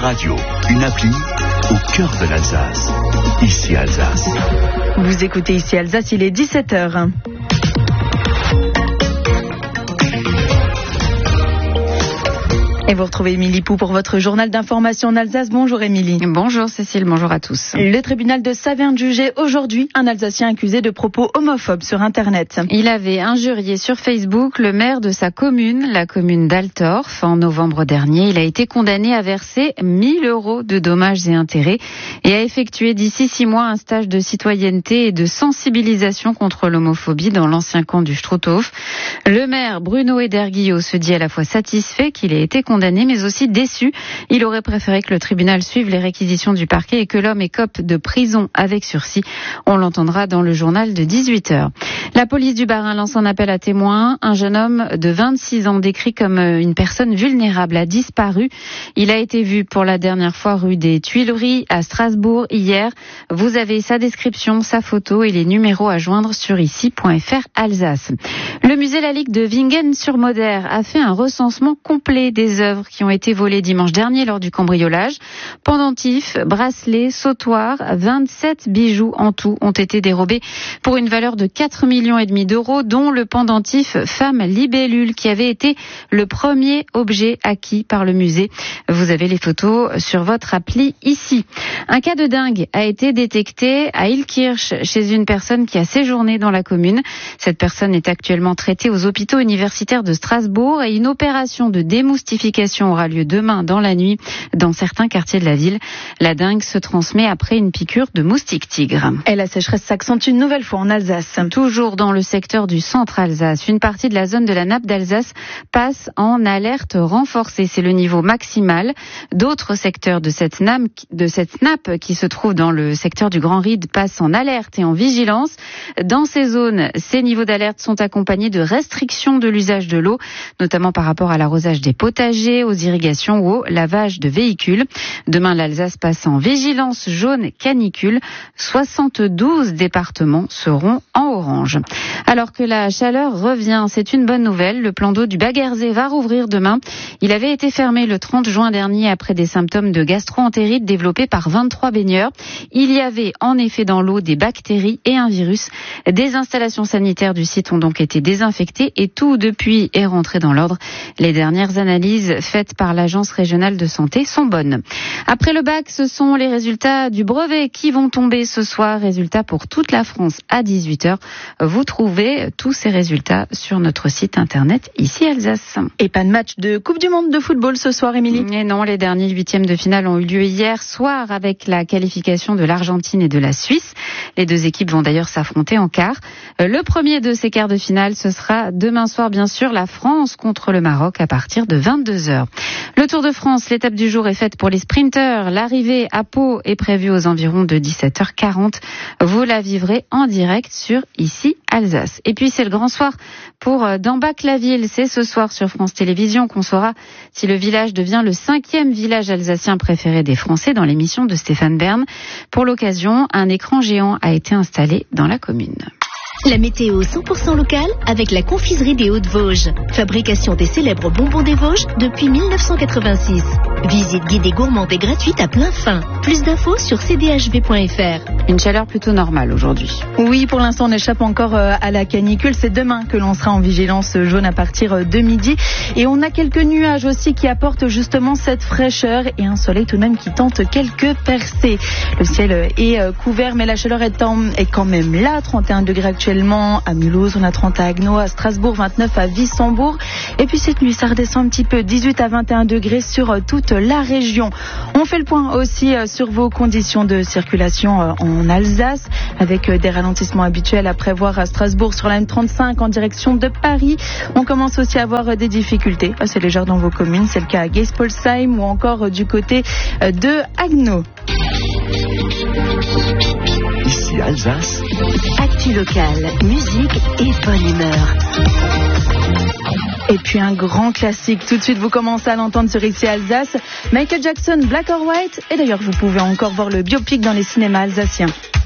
radio, une appli au cœur de l'Alsace. Ici Alsace. Vous écoutez Ici Alsace, il est 17h. Et vous retrouvez Émilie Pou pour votre journal d'information en Alsace. Bonjour Émilie. Bonjour Cécile, bonjour à tous. Le tribunal de Saverne jugeait aujourd'hui un Alsacien accusé de propos homophobes sur Internet. Il avait injurié sur Facebook le maire de sa commune, la commune d'Altorf. En novembre dernier, il a été condamné à verser 1 000 € de dommages et intérêts et à effectuer d'ici 6 mois un stage de citoyenneté et de sensibilisation contre l'homophobie dans l'ancien camp du Struthof. Le maire Bruno Ederguillot se dit à la fois satisfait qu'il ait été condamné, mais aussi déçu. Il aurait préféré que le tribunal suive les réquisitions du parquet et que l'homme écope de prison avec sursis. On l'entendra dans le journal de 18h. La police du Bas-Rhin lance un appel à témoins. Un jeune homme de 26 ans décrit comme une personne vulnérable a disparu. Il a été vu pour la dernière fois rue des Tuileries à Strasbourg hier. Vous avez sa description, sa photo et les numéros à joindre sur ici.fr Alsace. Le musée La Ligue de Wingen-sur-Moder a fait un recensement complet des œuvres qui ont été volées dimanche dernier lors du cambriolage. Pendentifs, bracelets, sautoirs, 27 bijoux en tout ont été dérobés pour une valeur de 4,5 millions d'euros, dont le pendentif Femme Libellule qui avait été le premier objet acquis par le musée. Vous avez les photos sur votre appli ici. Un cas de dingue a été détecté à Illkirch chez une personne qui a séjourné dans la commune. Cette personne est actuellement traitée aux hôpitaux universitaires de Strasbourg et une opération de démoustification aura lieu demain dans la nuit dans certains quartiers de la ville. La dengue se transmet après une piqûre de moustique tigre. Et la sécheresse s'accentue une nouvelle fois en Alsace. Toujours dans le secteur du centre Alsace, une partie de la zone de la nappe d'Alsace passe en alerte renforcée. C'est le niveau maximal. D'autres secteurs de cette nappe qui se trouve dans le secteur du Grand Ride passent en alerte et en vigilance. Dans ces zones, ces niveaux d'alerte sont accompagnés de restrictions de l'usage de l'eau, notamment par rapport à l'arrosage des potagers, aux irrigations ou au lavage de véhicules. Demain, l'Alsace passe en vigilance jaune canicule. 72 départements seront en orange. Alors que la chaleur revient, c'est une bonne nouvelle. Le plan d'eau du Baghersee va rouvrir demain. Il avait été fermé le 30 juin dernier après des symptômes de gastro-entérite développés par 23 baigneurs. Il y avait en effet dans l'eau des bactéries et un virus. Des installations sanitaires du site ont donc été désinfectées et tout depuis est rentré dans l'ordre. Les dernières analyses faites par l'Agence régionale de santé sont bonnes. Après le bac, ce sont les résultats du brevet qui vont tomber ce soir. Résultats pour toute la France à 18h. Vous trouvez tous ces résultats sur notre site internet ici Alsace. Et pas de match de Coupe du Monde de football ce soir, Émilie? Et non, les derniers 8e de finale ont eu lieu hier soir avec la qualification de l'Argentine et de la Suisse. Les deux équipes vont d'ailleurs s'affronter en quart. Le premier de ces quarts de finale, ce sera demain soir, bien sûr, la France contre le Maroc à partir de 22h. Le Tour de France, l'étape du jour est faite pour les sprinteurs. L'arrivée à Pau est prévue aux environs de 17h40. Vous la vivrez en direct sur ici Alsace. Et puis c'est le grand soir pour Dambach-la-Ville. C'est ce soir sur France Télévisions qu'on saura si le village devient le 5e village alsacien préféré des Français dans l'émission de Stéphane Bern. Pour l'occasion, un écran géant a été installé dans la commune. La météo 100% locale avec la confiserie des Hauts-de-Vosges. Fabrication des célèbres bonbons des Vosges depuis 1986. Visite guidée gourmande et gratuite à plein fin. Plus d'infos sur cdhv.fr. Une chaleur plutôt normale aujourd'hui. Oui, pour l'instant on échappe encore à la canicule. C'est demain que l'on sera en vigilance jaune à partir de midi. Et on a quelques nuages aussi qui apportent justement cette fraîcheur et un soleil tout de même qui tente quelques percées. Le ciel est couvert mais la chaleur est quand même là. 31 degrés actuellement à Mulhouse, on a 30 à Haguenau, à Strasbourg, 29 à Wissembourg. Et puis cette nuit, ça redescend un petit peu, 18 à 21 degrés sur toute la région. On fait le point aussi sur vos conditions de circulation en Alsace, avec des ralentissements habituels à prévoir à Strasbourg sur la M35 en direction de Paris. On commence aussi à avoir des difficultés assez légères dans vos communes. C'est le cas à Geispolsheim ou encore du côté de Haguenau. Ici Alsace. Actu locale, musique et bonne humeur. Et puis un grand classique, tout de suite vous commencez à l'entendre sur Ici Alsace, Michael Jackson, Black or White, et d'ailleurs vous pouvez encore voir le biopic dans les cinémas alsaciens.